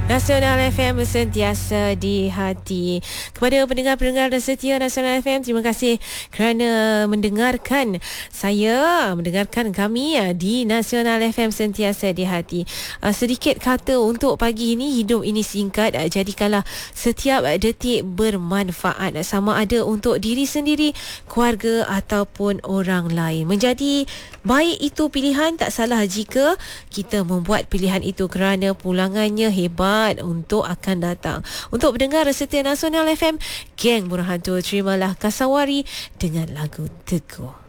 Nasional FM sentiasa di hati. Kepada pendengar-pendengar dan setia Nasional FM, terima kasih kerana mendengarkan saya, mendengarkan kami di Nasional FM sentiasa di hati. Sedikit kata untuk pagi ini, hidup ini singkat, jadikanlah setiap detik bermanfaat, sama ada untuk diri sendiri, keluarga ataupun orang lain. Menjadi baik itu pilihan, tak salah jika kita membuat pilihan itu kerana pulangannya hebat untuk akan datang. Untuk pendengar setia Nasional FM, geng Burhan tu, terimalah Kasawari dengan lagu Teguh.